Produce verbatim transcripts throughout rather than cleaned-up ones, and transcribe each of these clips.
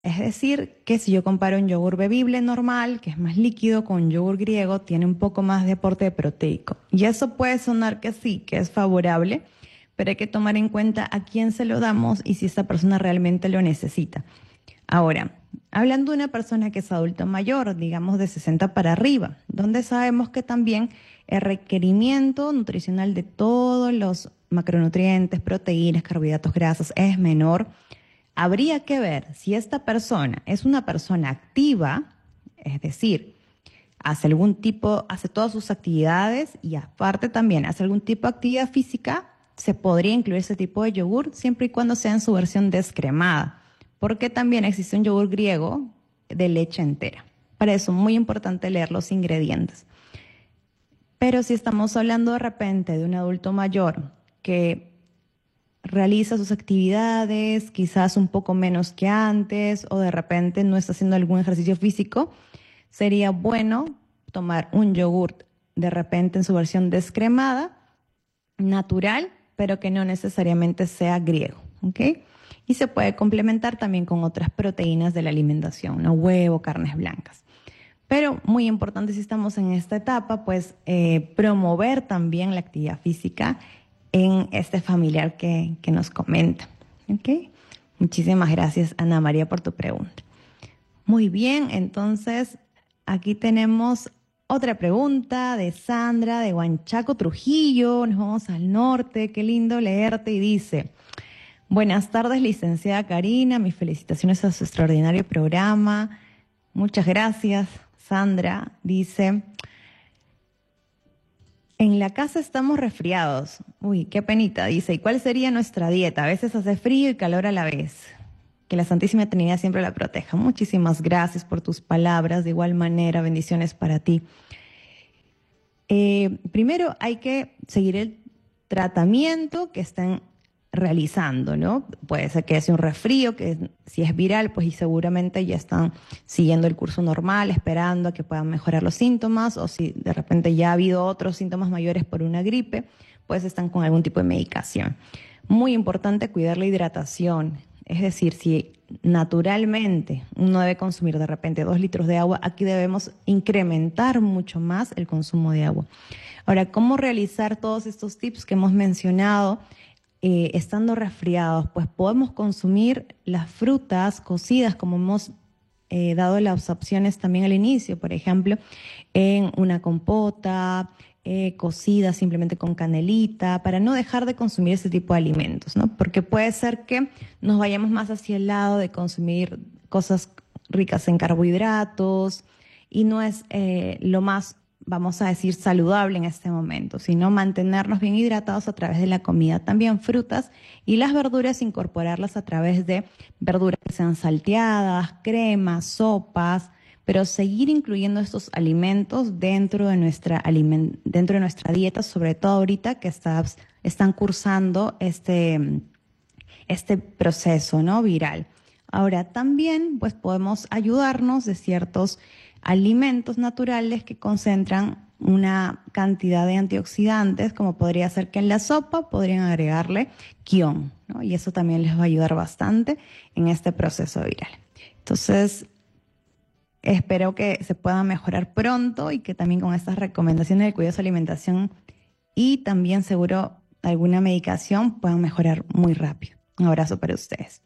Es decir, que si yo comparo un yogur bebible normal, que es más líquido, con yogur griego, tiene un poco más de aporte proteico. Y eso puede sonar que sí, que es favorable, pero hay que tomar en cuenta a quién se lo damos y si esta persona realmente lo necesita. Ahora, hablando de una persona que es adulto mayor, digamos de sesenta para arriba, donde sabemos que también el requerimiento nutricional de todos los macronutrientes, proteínas, carbohidratos, grasas es menor, habría que ver si esta persona es una persona activa, es decir, hace algún tipo, hace todas sus actividades y aparte también hace algún tipo de actividad física, se podría incluir ese tipo de yogur siempre y cuando sea en su versión descremada, porque también existe un yogur griego de leche entera. Para eso es muy importante leer los ingredientes. Pero si estamos hablando de repente de un adulto mayor que realiza sus actividades, quizás un poco menos que antes, o de repente no está haciendo algún ejercicio físico, sería bueno tomar un yogurt de repente en su versión descremada, natural, pero que no necesariamente sea griego, ¿ok? Y se puede complementar también con otras proteínas de la alimentación, ¿no? Huevo, carnes blancas. Pero muy importante si estamos en esta etapa, pues eh, promover también la actividad física en este familiar que, que nos comenta. ¿Ok? Muchísimas gracias, Ana María, por tu pregunta. Muy bien, entonces aquí tenemos otra pregunta de Sandra de Huanchaco, Trujillo. Nos vamos al norte, qué lindo leerte y dice: buenas tardes, licenciada Karina, mis felicitaciones a su extraordinario programa. Muchas gracias. Sandra dice: en la casa estamos resfriados. Uy, qué penita. Dice: ¿y cuál sería nuestra dieta? A veces hace frío y calor a la vez. Que la Santísima Trinidad siempre la proteja. Muchísimas gracias por tus palabras. De igual manera, bendiciones para ti. Eh, primero hay que seguir el tratamiento que estén realizando, ¿no? Puede ser que sea un resfrío, que si es viral, pues y seguramente ya están siguiendo el curso normal, esperando a que puedan mejorar los síntomas, o si de repente ya ha habido otros síntomas mayores por una gripe, pues están con algún tipo de medicación. Muy importante cuidar la hidratación, es decir, si naturalmente uno debe consumir de repente dos litros de agua, aquí debemos incrementar mucho más el consumo de agua. Ahora, ¿cómo realizar todos estos tips que hemos mencionado? Eh, estando resfriados, pues podemos consumir las frutas cocidas, como hemos eh, dado las opciones también al inicio, por ejemplo, en una compota, eh, cocida simplemente con canelita, para no dejar de consumir ese tipo de alimentos, ¿no? Porque puede ser que nos vayamos más hacia el lado de consumir cosas ricas en carbohidratos y no es eh, lo más, vamos a decir, saludable en este momento, sino mantenernos bien hidratados a través de la comida, también frutas y las verduras, incorporarlas a través de verduras que sean salteadas, cremas, sopas, pero seguir incluyendo estos alimentos dentro de nuestra, aliment dentro de nuestra dieta, sobre todo ahorita que está, están cursando este, este proceso, ¿no? Viral. Ahora también pues podemos ayudarnos de ciertos alimentos naturales que concentran una cantidad de antioxidantes, como podría ser que en la sopa podrían agregarle quión, ¿no? Y eso también les va a ayudar bastante en este proceso viral. Entonces, espero que se puedan mejorar pronto y que también con estas recomendaciones de cuidado de su alimentación y también seguro alguna medicación puedan mejorar muy rápido. Un abrazo para ustedes.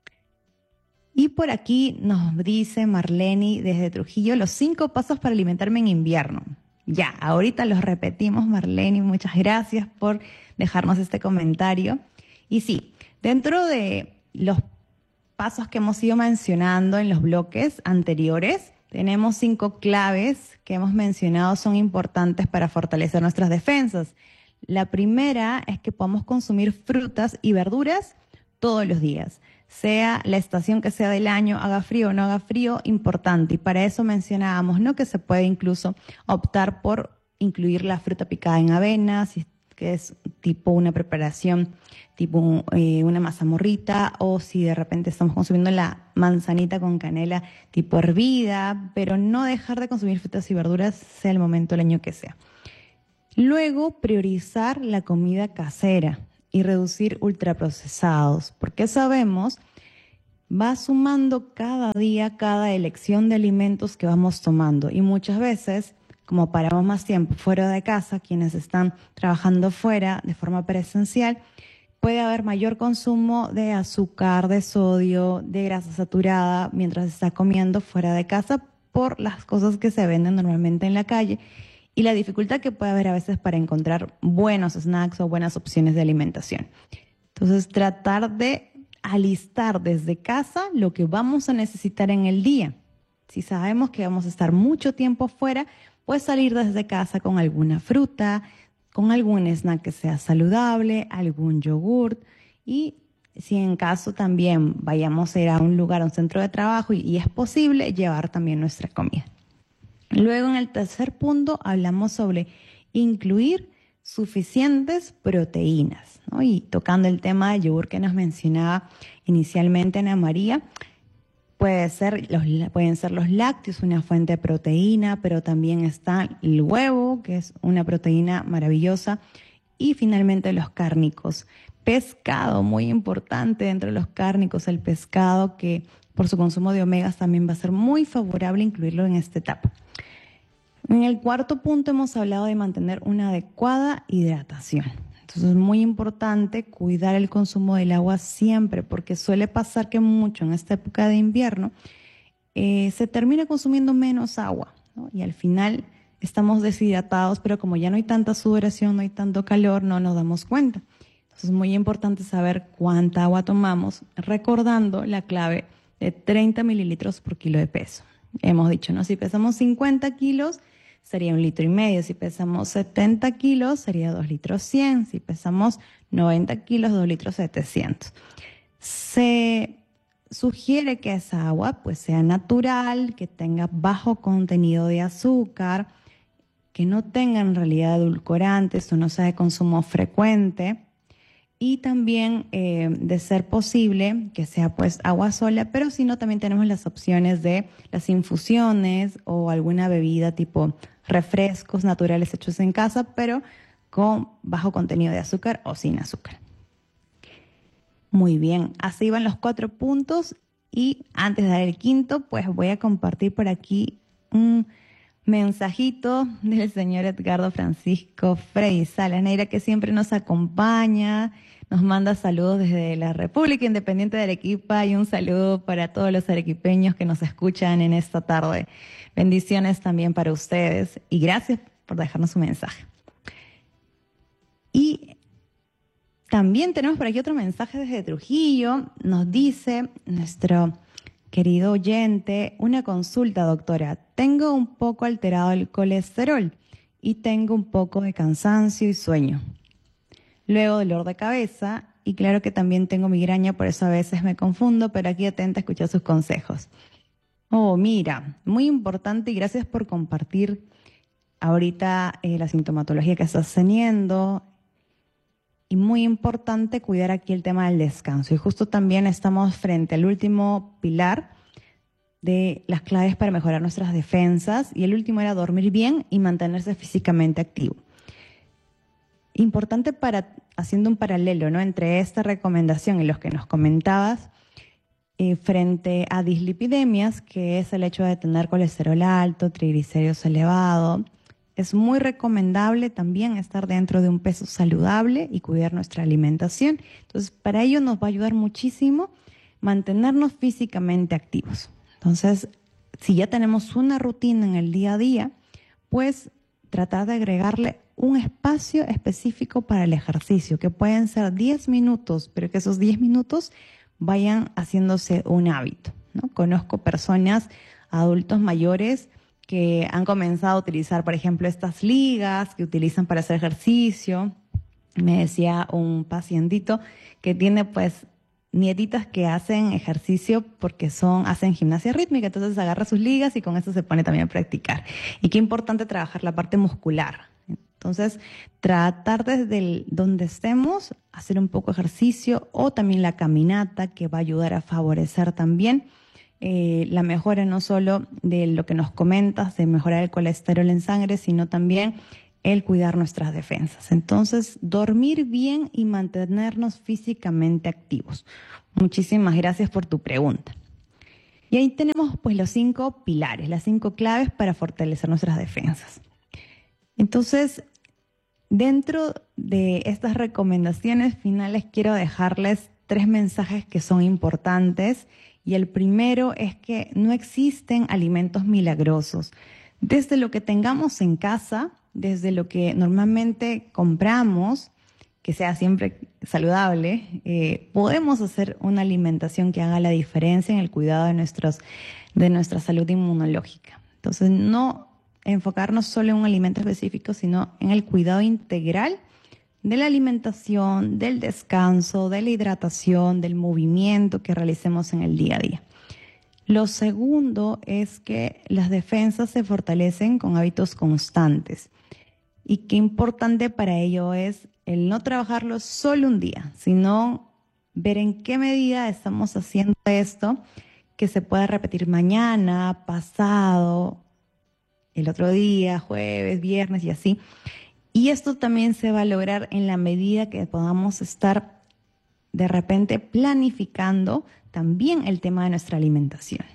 Y por aquí nos dice Marleni desde Trujillo, los cinco pasos para alimentarme en invierno. Ya, ahorita los repetimos, Marleni, muchas gracias por dejarnos este comentario. Y sí, dentro de los pasos que hemos ido mencionando en los bloques anteriores, tenemos cinco claves que hemos mencionado son importantes para fortalecer nuestras defensas. La primera es que podamos consumir frutas y verduras todos los días, sea la estación que sea del año, haga frío o no haga frío, importante. Y para eso mencionábamos, ¿no?, que se puede incluso optar por incluir la fruta picada en avena, si que es tipo una preparación, tipo eh, una mazamorrita, o si de repente estamos consumiendo la manzanita con canela tipo hervida, pero no dejar de consumir frutas y verduras, sea el momento del año que sea. Luego, priorizar la comida casera y reducir ultraprocesados, porque sabemos, va sumando cada día, cada elección de alimentos que vamos tomando. Y muchas veces, como paramos más tiempo fuera de casa, quienes están trabajando fuera de forma presencial, puede haber mayor consumo de azúcar, de sodio, de grasa saturada mientras está comiendo fuera de casa por las cosas que se venden normalmente en la calle y la dificultad que puede haber a veces para encontrar buenos snacks o buenas opciones de alimentación. Entonces, tratar de alistar desde casa lo que vamos a necesitar en el día. Si sabemos que vamos a estar mucho tiempo fuera, pues salir desde casa con alguna fruta, con algún snack que sea saludable, algún yogurt y si en caso también vayamos a ir a un lugar, a un centro de trabajo y, y es posible, llevar también nuestra comida. Luego en el tercer punto hablamos sobre incluir suficientes proteínas, ¿no? Y tocando el tema del yogur que nos mencionaba inicialmente Ana María, puede ser los, pueden ser los lácteos, una fuente de proteína, pero también está el huevo, que es una proteína maravillosa, y finalmente los cárnicos. Pescado, muy importante dentro de los cárnicos, el pescado que por su consumo de omegas también va a ser muy favorable incluirlo en esta etapa. En el cuarto punto hemos hablado de mantener una adecuada hidratación. Entonces es muy importante cuidar el consumo del agua siempre, porque suele pasar que mucho en esta época de invierno eh, se termina consumiendo menos agua, ¿no? Y al final estamos deshidratados, pero como ya no hay tanta sudoración, no hay tanto calor, no nos damos cuenta. Entonces es muy importante saber cuánta agua tomamos, recordando la clave de treinta mililitros por kilo de peso. Hemos dicho, ¿no? Si pesamos cincuenta kilos, sería un litro y medio. Si pesamos setenta kilos, sería dos litros cien. Si pesamos noventa kilos, dos litros setecientos. Se sugiere que esa agua pues sea natural, que tenga bajo contenido de azúcar, que no tenga en realidad edulcorantes o no sea de consumo frecuente. Y también, eh, de ser posible, que sea pues agua sola, pero si no, también tenemos las opciones de las infusiones o alguna bebida tipo refrescos naturales hechos en casa, pero con bajo contenido de azúcar o sin azúcar. Muy bien, así van los cuatro puntos y antes de dar el quinto, pues voy a compartir por aquí un mensajito del señor Edgardo Francisco Frei Salas Neira, que siempre nos acompaña, nos manda saludos desde la República Independiente de Arequipa y un saludo para todos los arequipeños que nos escuchan en esta tarde. Bendiciones también para ustedes y gracias por dejarnos su mensaje. Y también tenemos por aquí otro mensaje desde Trujillo. Nos dice nuestro querido oyente, una consulta, doctora. Tengo un poco alterado el colesterol y tengo un poco de cansancio y sueño. Luego dolor de cabeza y claro que también tengo migraña, por eso a veces me confundo, pero aquí atenta a escuchar sus consejos. Oh, mira, muy importante y gracias por compartir ahorita eh, la sintomatología que estás teniendo. Y muy importante cuidar aquí el tema del descanso. Y justo también estamos frente al último pilar de las claves para mejorar nuestras defensas. Y el último era dormir bien y mantenerse físicamente activo. Importante para, haciendo un paralelo, ¿no?, entre esta recomendación y los que nos comentabas, eh, frente a dislipidemias, que es el hecho de tener colesterol alto, triglicéridos elevados. Es muy recomendable también estar dentro de un peso saludable y cuidar nuestra alimentación. Entonces, para ello nos va a ayudar muchísimo mantenernos físicamente activos. Entonces, si ya tenemos una rutina en el día a día, pues tratar de agregarle un espacio específico para el ejercicio, que pueden ser diez minutos, pero que esos diez minutos vayan haciéndose un hábito, ¿no? Conozco personas, adultos mayores, que han comenzado a utilizar, por ejemplo, estas ligas que utilizan para hacer ejercicio. Me decía un pacientito que tiene pues nietitas que hacen ejercicio porque son, hacen gimnasia rítmica, entonces agarra sus ligas y con eso se pone también a practicar. Y qué importante trabajar la parte muscular. Entonces, tratar desde el, donde estemos, hacer un poco de ejercicio o también la caminata, que va a ayudar a favorecer también Eh, la mejora no solo de lo que nos comentas, de mejorar el colesterol en sangre, sino también el cuidar nuestras defensas. Entonces, dormir bien y mantenernos físicamente activos. Muchísimas gracias por tu pregunta. Y ahí tenemos pues los cinco pilares, las cinco claves para fortalecer nuestras defensas. Entonces, dentro de estas recomendaciones finales quiero dejarles tres mensajes que son importantes. Y el primero es que no existen alimentos milagrosos. Desde lo que tengamos en casa, desde lo que normalmente compramos, que sea siempre saludable, eh, podemos hacer una alimentación que haga la diferencia en el cuidado de, nuestros, de nuestra salud inmunológica. Entonces, no enfocarnos solo en un alimento específico, sino en el cuidado integral de la alimentación, del descanso, de la hidratación, del movimiento que realicemos en el día a día. Lo segundo es que las defensas se fortalecen con hábitos constantes. Y qué importante para ello es el no trabajarlo solo un día, sino ver en qué medida estamos haciendo esto que se pueda repetir mañana, pasado, el otro día, jueves, viernes y así. Y esto también se va a lograr en la medida que podamos estar de repente planificando también el tema de nuestra alimentación.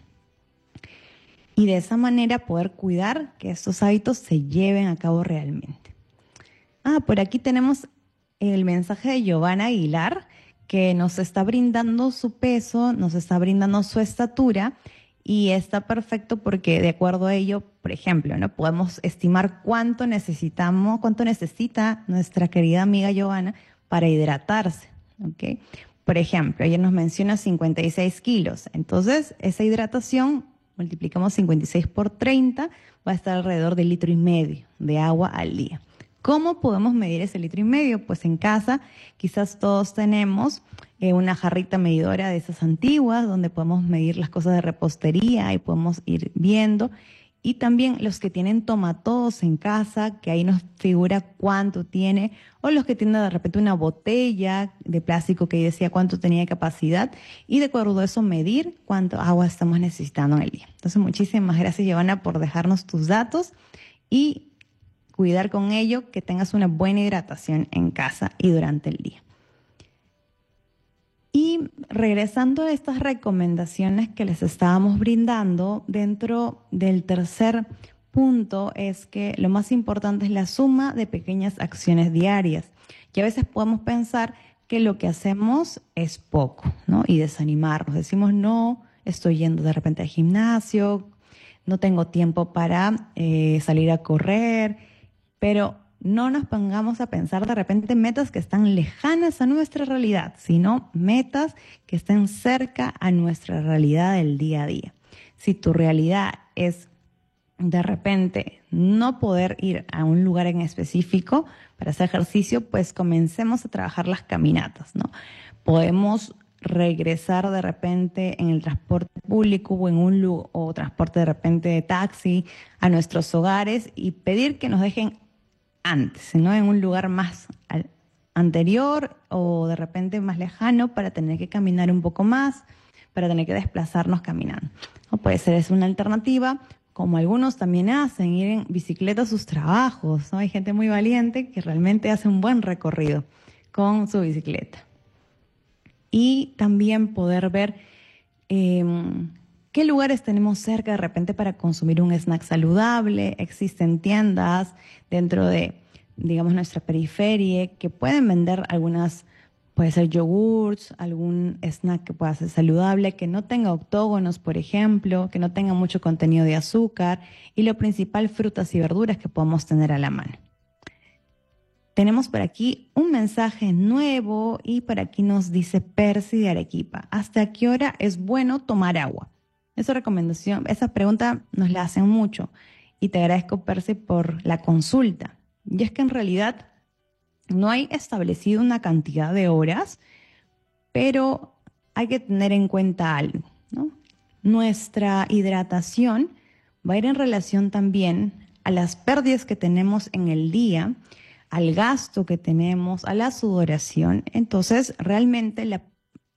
Y de esa manera poder cuidar que estos hábitos se lleven a cabo realmente. Ah, por aquí tenemos el mensaje de Giovanna Aguilar, que nos está brindando su peso, nos está brindando su estatura, y está perfecto porque de acuerdo a ello, por ejemplo, ¿no? Podemos estimar cuánto necesitamos, cuánto necesita nuestra querida amiga Giovanna para hidratarse, ¿ok? Por ejemplo, ella nos menciona cincuenta y seis kilos. Entonces, esa hidratación, multiplicamos cincuenta y seis por treinta, va a estar alrededor de litro y medio de agua al día. ¿Cómo podemos medir ese litro y medio? Pues en casa quizás todos tenemos eh, una jarrita medidora de esas antiguas donde podemos medir las cosas de repostería y podemos ir viendo. Y también los que tienen tomatodos en casa, que ahí nos figura cuánto tiene, o los que tienen de repente una botella de plástico que decía cuánto tenía de capacidad, y de acuerdo a eso medir cuánto agua estamos necesitando en el día. Entonces, muchísimas gracias, Giovanna, por dejarnos tus datos y cuidar con ello que tengas una buena hidratación en casa y durante el día. Y regresando a estas recomendaciones que les estábamos brindando, dentro del tercer punto es que lo más importante es la suma de pequeñas acciones diarias. Y a veces podemos pensar que lo que hacemos es poco, ¿no? Y desanimarnos. Decimos, no, estoy yendo de repente al gimnasio, no tengo tiempo para eh, salir a correr, pero no nos pongamos a pensar de repente metas que están lejanas a nuestra realidad, sino metas que estén cerca a nuestra realidad del día a día. Si tu realidad es de repente no poder ir a un lugar en específico para hacer ejercicio, pues comencemos a trabajar las caminatas, ¿no? Podemos regresar de repente en el transporte público o en un lugar, o transporte de repente de taxi a nuestros hogares y pedir que nos dejen antes, ¿no? En un lugar más al, anterior o de repente más lejano para tener que caminar un poco más, para tener que desplazarnos caminando. O puede ser es una alternativa, como algunos también hacen, ir en bicicleta a sus trabajos, ¿no? Hay gente muy valiente que realmente hace un buen recorrido con su bicicleta. Y también poder ver eh, qué lugares tenemos cerca de repente para consumir un snack saludable. Existen tiendas dentro de, digamos, nuestra periferia que pueden vender algunas, puede ser yogurts, algún snack que pueda ser saludable, que no tenga octógonos, por ejemplo, que no tenga mucho contenido de azúcar y lo principal, frutas y verduras que podamos tener a la mano. Tenemos por aquí un mensaje nuevo y por aquí nos dice Percy de Arequipa. ¿Hasta qué hora es bueno tomar agua? Esa recomendación, esa pregunta nos la hacen mucho y te agradezco, Percy, por la consulta. Y es que en realidad no hay establecido una cantidad de horas, pero hay que tener en cuenta algo, ¿no? Nuestra hidratación va a ir en relación también a las pérdidas que tenemos en el día, al gasto que tenemos, a la sudoración. Entonces, realmente la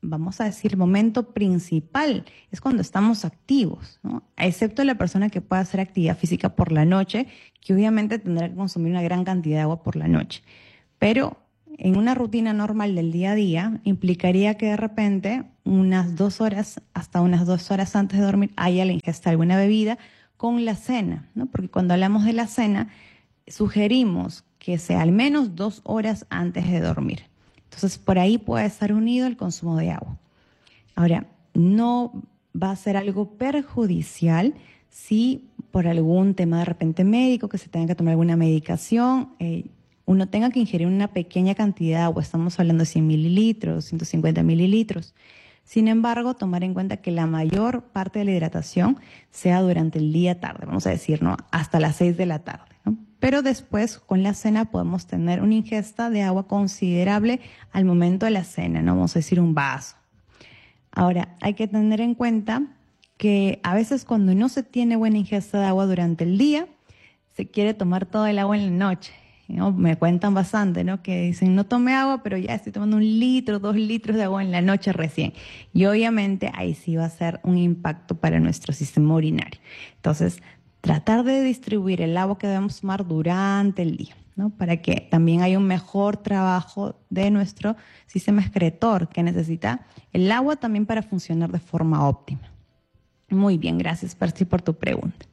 vamos a decir, momento principal, es cuando estamos activos, ¿no? Excepto la persona que pueda hacer actividad física por la noche, que obviamente tendrá que consumir una gran cantidad de agua por la noche. Pero en una rutina normal del día a día, implicaría que de repente unas dos horas, hasta unas dos horas antes de dormir, haya la ingesta de alguna bebida con la cena, ¿no? Porque cuando hablamos de la cena, sugerimos que sea al menos dos horas antes de dormir. Entonces, por ahí puede estar unido el consumo de agua. Ahora, no va a ser algo perjudicial si por algún tema de repente médico, que se tenga que tomar alguna medicación, eh, uno tenga que ingerir una pequeña cantidad de agua. Estamos hablando de cien mililitros, ciento cincuenta mililitros. Sin embargo, tomar en cuenta que la mayor parte de la hidratación sea durante el día tarde, vamos a decir, ¿no? Hasta las seis de la tarde, ¿no? Pero después, con la cena, podemos tener una ingesta de agua considerable al momento de la cena, ¿no? Vamos a decir un vaso. Ahora, hay que tener en cuenta que a veces cuando no se tiene buena ingesta de agua durante el día, se quiere tomar todo el agua en la noche, ¿no? Me cuentan bastante, ¿no? Que dicen, no tome agua, pero ya estoy tomando un litro, dos litros de agua en la noche recién. Y obviamente ahí sí va a ser un impacto para nuestro sistema urinario. Entonces, tratar de distribuir el agua que debemos tomar durante el día, ¿no? Para que también haya un mejor trabajo de nuestro sistema excretor, que necesita el agua también para funcionar de forma óptima. Muy bien, gracias, Percy, por tu pregunta.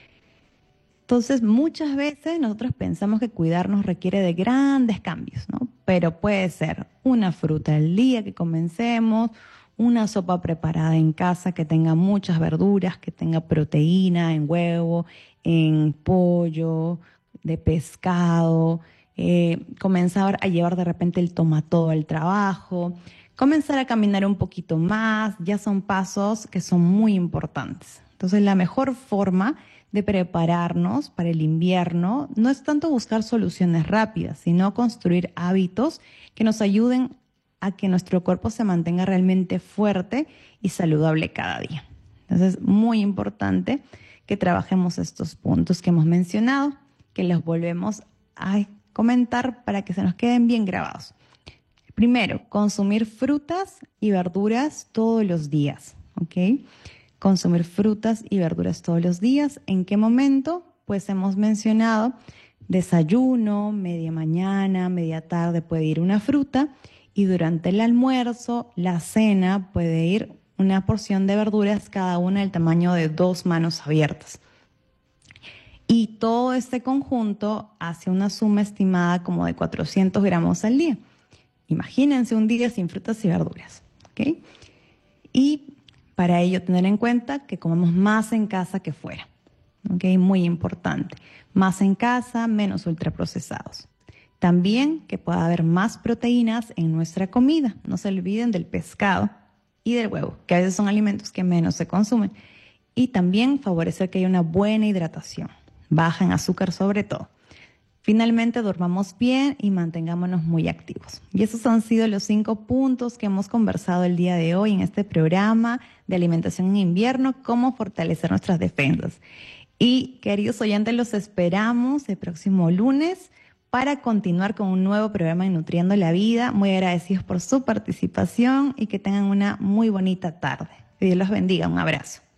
Entonces, muchas veces nosotros pensamos que cuidarnos requiere de grandes cambios, ¿no? Pero puede ser una fruta al día que comencemos, una sopa preparada en casa que tenga muchas verduras, que tenga proteína en huevo, en pollo, de pescado, eh, comenzar a llevar de repente el tomatodo al trabajo, comenzar a caminar un poquito más, ya son pasos que son muy importantes. Entonces, la mejor forma de prepararnos para el invierno no es tanto buscar soluciones rápidas, sino construir hábitos que nos ayuden a que nuestro cuerpo se mantenga realmente fuerte y saludable cada día. Entonces, muy importante que trabajemos estos puntos que hemos mencionado, que los volvemos a comentar para que se nos queden bien grabados. Primero, consumir frutas y verduras todos los días, ¿ok? Consumir frutas y verduras todos los días. ¿En qué momento? Pues hemos mencionado desayuno, media mañana, media tarde puede ir una fruta y durante el almuerzo, la cena puede ir una porción de verduras, cada una del tamaño de dos manos abiertas. Y todo este conjunto hace una suma estimada como de cuatrocientos gramos al día. Imagínense un día sin frutas y verduras, ¿ok? Y para ello tener en cuenta que comemos más en casa que fuera, ¿ok? Muy importante. Más en casa, menos ultraprocesados. También que pueda haber más proteínas en nuestra comida. No se olviden del pescado y del huevo, que a veces son alimentos que menos se consumen. Y también favorecer que haya una buena hidratación, baja en azúcar sobre todo. Finalmente, durmamos bien y mantengámonos muy activos. Y esos han sido los cinco puntos que hemos conversado el día de hoy en este programa de alimentación en invierno, cómo fortalecer nuestras defensas. Y queridos oyentes, los esperamos el próximo lunes para continuar con un nuevo programa de Nutriendo la Vida. Muy agradecidos por su participación y que tengan una muy bonita tarde. Que Dios los bendiga. Un abrazo.